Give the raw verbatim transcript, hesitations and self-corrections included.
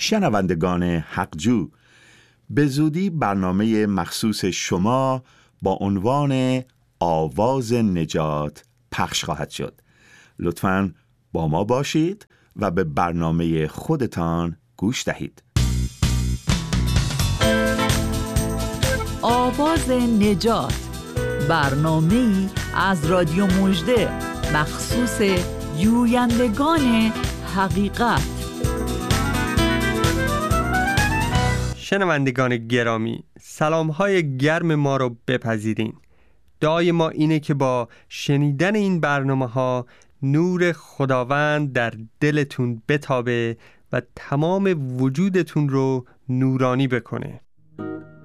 شنوندگان حقجو، به زودی برنامه مخصوص شما با عنوان آواز نجات پخش خواهد شد. لطفاً با ما باشید و به برنامه خودتان گوش دهید. آواز نجات، برنامه‌ای از رادیو مژده مخصوص جویندگان حقیقت. شنوندگان گرامی، سلام‌های گرم ما رو بپذیرین. دعای ما اینه که با شنیدن این برنامه‌ها نور خداوند در دلتون بتابه و تمام وجودتون رو نورانی بکنه.